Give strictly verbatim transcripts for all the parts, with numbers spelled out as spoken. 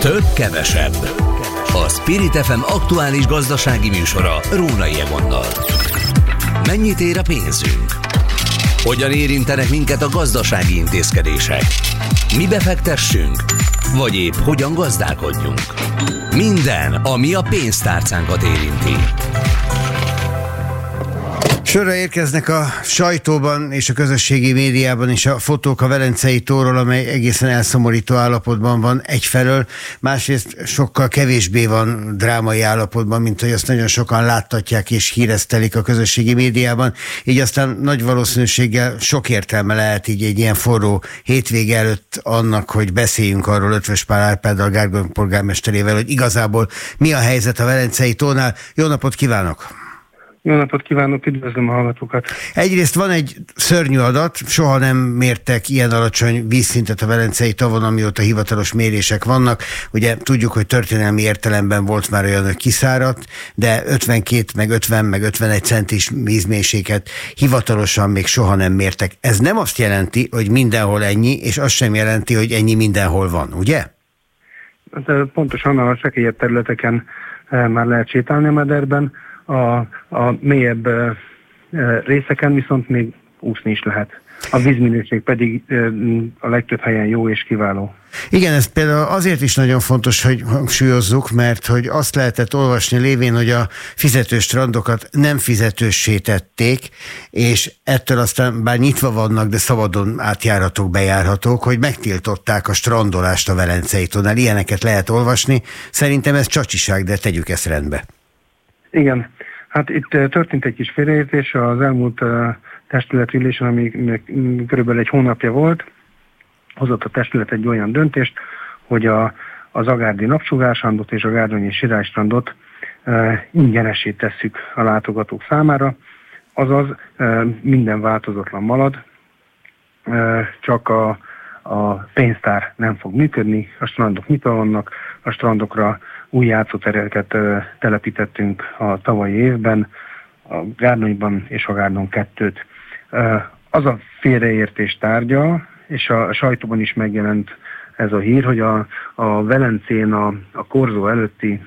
Több kevesebb. A Spirit ef em aktuális gazdasági műsora Rónai Egonnal. Mennyit ér a pénzünk? Hogyan érintenek minket a gazdasági intézkedések? Mi befektessünk? Vagy épp hogyan gazdálkodjunk? Minden, ami a pénztárcánkat érinti. Sorra érkeznek a sajtóban és a közösségi médiában is a fotók a Velencei tóról, amely egészen elszomorító állapotban van egyfelől, másrészt sokkal kevésbé van drámai állapotban, mint hogy azt nagyon sokan láttatják és híresztelik a közösségi médiában, így aztán nagy valószínűséggel sok értelme lehet így egy ilyen forró hétvége előtt annak, hogy beszéljünk arról Eötvös Pál Árpáddal, Gárgony polgármesterével, hogy igazából mi a helyzet a Velencei tónál. Jó napot kívánok! Jó napot kívánok, üdvözlöm a hallgatókat! Egyrészt van egy szörnyű adat, soha nem mértek ilyen alacsony vízszintet a Velencei tavon, amióta hivatalos mérések vannak. Ugye tudjuk, hogy történelmi értelemben volt már olyan, hogy kiszáradt, de ötvenkét, meg ötven, meg ötvenegy centis vízmélységet hivatalosan még soha nem mértek. Ez nem azt jelenti, hogy mindenhol ennyi, és azt sem jelenti, hogy ennyi mindenhol van, ugye? De pontosan a sekélyebb területeken már lehet sétálni a mederben, A, a mélyebb e, e, részeken viszont még úszni is lehet. A vízminőség pedig e, a legtöbb helyen jó és kiváló. Igen, ez például azért is nagyon fontos, hogy hangsúlyozzuk, mert hogy azt lehetett olvasni lévén, hogy a fizetős strandokat nem fizetőssé tették, és ettől aztán bár nyitva vannak, de szabadon átjárhatók, bejárhatók, hogy megtiltották a strandolást a Velencei tónál. Ilyeneket lehet olvasni. Szerintem ez csacsiság, de tegyük ezt rendbe. Igen, hát itt történt egy kis félreértés az elmúlt uh, testületülésen, ami körülbelül egy hónapja volt. Hozott a testület egy olyan döntést, hogy a, az agárdi napsugárstrandot és a gárdonyi sirálystrandot uh, ingyenessé tesszük a látogatók számára, azaz uh, minden változatlan marad, uh, csak a, a pénztár nem fog működni, a strandok nyitva vannak, a strandokra új játszótereket uh, telepítettünk a tavalyi évben, a Gárdonyban és a Gárdony kettőt. Uh, az a félreértés tárgya, és a, a sajtóban is megjelent ez a hír, hogy a, a Velencén a, a korzó előtti,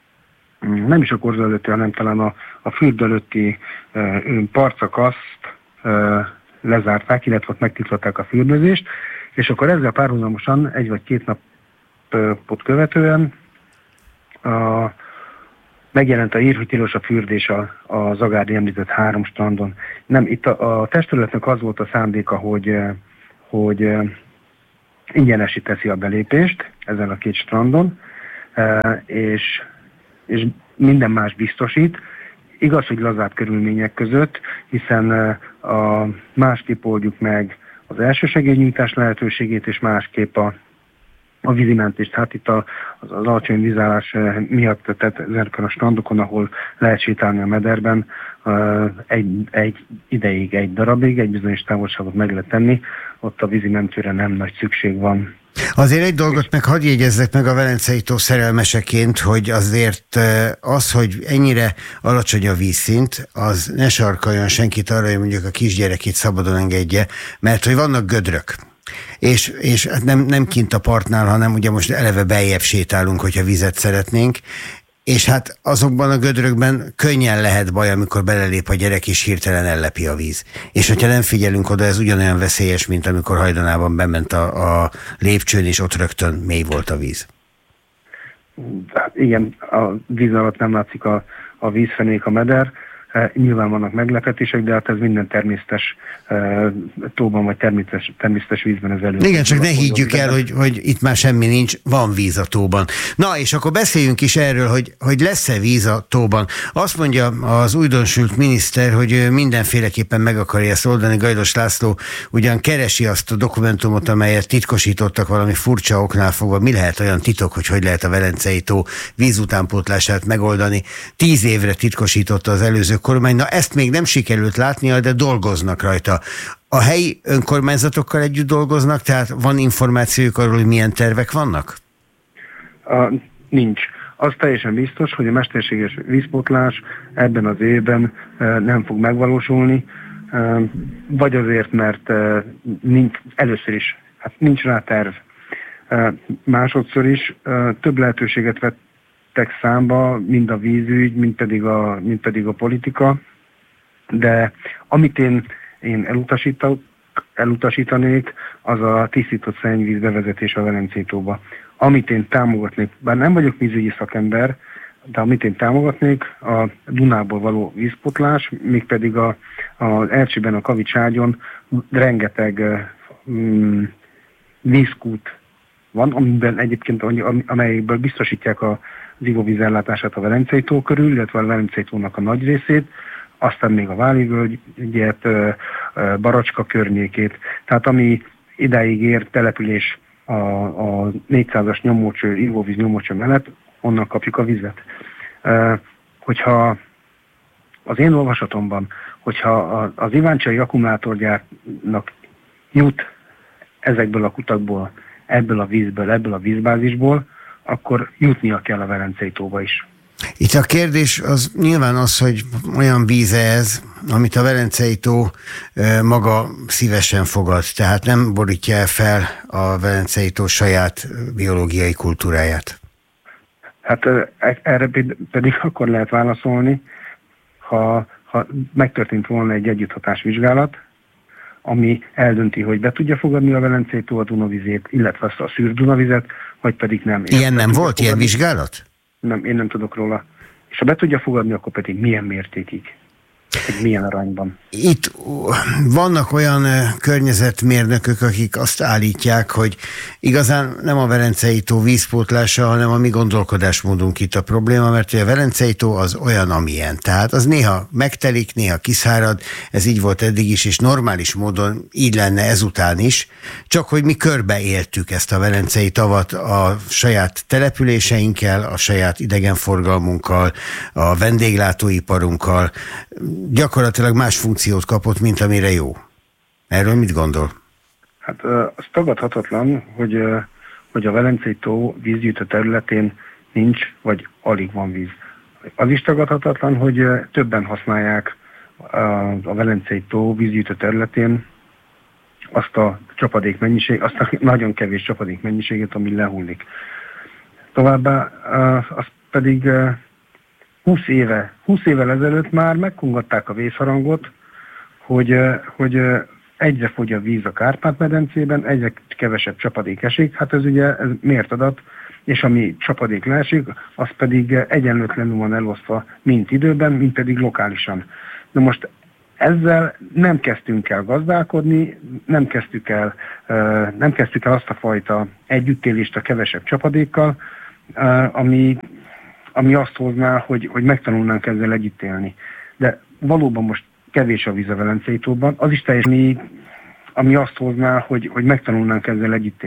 nem is a korzó előtti, hanem talán a, a fürdő előtti uh, partszakaszt uh, lezárták, illetve megtiltották a fürdőzést, és akkor ezzel párhuzamosan egy vagy két napot követően A, megjelent a hír, hogy tilos a fürdés a, a Zagárdi említett három strandon. Nem, itt a, a testületnek az volt a szándéka, hogy, hogy ingyenessé teszi a belépést ezen a két strandon, és, és minden más biztosít. Igaz, hogy lazább körülmények között, hiszen a, másképp oldjuk meg az elsősegélynyújtás lehetőségét, és másképp a a vízimentést. Hát itt a, az, az alacsony vízállás miatt, tehát ezeken a strandokon, ahol lehet sétálni a mederben, egy, egy ideig, egy darabig, egy bizonyos távolságot meg lehet tenni, ott a vízimentőre nem nagy szükség van. Azért egy dolgot meg hadd jegyezzek meg a Velencei tó szerelmeseként, hogy azért az, hogy ennyire alacsony a vízszint, az ne sarkaljon senkit arra, hogy mondjuk a kisgyerekét szabadon engedje, mert hogy vannak gödrök. És, és nem, nem kint a partnál, hanem ugye most eleve beljebb sétálunk, hogyha vizet szeretnénk, és hát azokban a gödrökben könnyen lehet baj, amikor belelép a gyerek, és hirtelen ellepi a víz. És hogyha nem figyelünk oda, ez ugyanolyan veszélyes, mint amikor hajdanában bement a, a lépcsőn, és ott rögtön mély volt a víz. Hát igen, a víz alatt nem látszik a, a vízfenék, a meder. Nyilván vannak meglepetések, de hát ez minden természetes uh, tóban vagy természetes, természetes vízben ez elő. Igen, csak ne higgyük el, hogy, hogy itt már semmi nincs, van víz a tóban. Na, és akkor beszéljünk is erről, hogy, hogy lesz-e víz a tóban. Azt mondja az újdonsült miniszter, hogy mindenféleképpen meg akarja ezt oldani. Gajdos László ugyan keresi azt a dokumentumot, amelyet titkosítottak valami furcsa oknál fogva. Mi lehet olyan titok, hogy hogy lehet a Velencei tó vízutánpótlását megoldani? Tíz évre titkosította az előző kormány. Na, ezt még nem sikerült látnia, de dolgoznak rajta. A helyi önkormányzatokkal együtt dolgoznak, tehát van információjuk arról, hogy milyen tervek vannak? A, nincs. Az teljesen biztos, hogy a mesterséges vízpótlás ebben az évben e, nem fog megvalósulni, e, vagy azért, mert e, nincs, először is hát nincs rá terv. Másodszor is több lehetőséget vettek számba, mind a vízügy, mind pedig a, mind pedig a politika, de amit én, én elutasítok, elutasítanék, az a tisztított szennyvíz bevezetés a Velencei tóba. Amit én támogatnék, bár nem vagyok vízügyi szakember, de amit én támogatnék, a Dunából való vízpotlás, mégpedig a, a Ercsiben, a Kavicságyon rengeteg um, vízkút van, amiben egyébként, amelyekből biztosítják a, az ivóvízellátását a Velencei tó körül, illetve a Velencei tónak a nagy részét, aztán még a Váli völgyet, Baracska környékét. Tehát ami idáig ér település a, a négyszázas nyomócső, ivóvíz nyomócső mellett, onnan kapjuk a vizet. Hogyha az én olvasatomban, hogyha az Iváncsiai akkumulátorgyárnak jut ezekből a kutakból, ebből a vízből, ebből a vízbázisból, akkor jutnia kell a Velencei tóba is. Itt a kérdés az nyilván az, hogy olyan víz ez, amit a Velencei tó maga szívesen fogad, tehát nem borítja el fel a Velencei tó saját biológiai kultúráját. Hát erre pedig akkor lehet válaszolni, ha, ha megtörtént volna egy együtthatásvizsgálat, ami eldönti, hogy be tudja fogadni a Velencei tó a Dunavizét, illetve azt a szűr Dunavizet, vagy pedig nem. Ilyen nem volt, fogadni. Ilyen vizsgálat? Nem, én nem tudok róla. És ha be tudja fogadni, akkor pedig milyen mértékig? Egy milyen arányban? Itt vannak olyan környezetmérnökök, akik azt állítják, hogy igazán nem a Velencei tó vízpótlása, hanem a mi gondolkodásmódunk itt a probléma, mert a Velencei tó az olyan, amilyen. Tehát az néha megtelik, néha kiszárad, ez így volt eddig is, és normális módon így lenne ezután is, csak hogy mi körbeéltük ezt a Velencei tavat a saját településeinkkel, a saját idegenforgalmunkkal, a vendéglátóiparunkkal, gyakorlatilag más funkciót kapott, mint amire jó. Erről mit gondol? Hát az tagadhatatlan, hogy, hogy a Velencei tó vízgyűjtő területén nincs, vagy alig van víz. Az is tagadhatatlan, hogy többen használják a Velencei tó vízgyűjtő területén azt a csapadék mennyiség, azt a nagyon kevés csapadék mennyiséget, ami lehullik. Továbbá az pedig húsz éve, húsz évvel ezelőtt már megkongatták a vészharangot, hogy, hogy egyre fogy a víz a Kárpát-medencében, egyre kevesebb csapadék esik. Hát ez ugye ez mért adat, és ami csapadék leesik, az pedig egyenlőtlenül van elosztva mind időben, mind pedig lokálisan. Na most ezzel nem kezdtünk el gazdálkodni, nem kezdtük el, nem kezdtük el azt a fajta együttélést a kevesebb csapadékkal, ami ami azt hozná, hogy, hogy megtanulnánk ezzel együtt élni. De valóban most kevés a víz a Velencei tóban, az is teljesen, ami, ami azt hozná, hogy, hogy megtanulnánk ezzel együtt élni.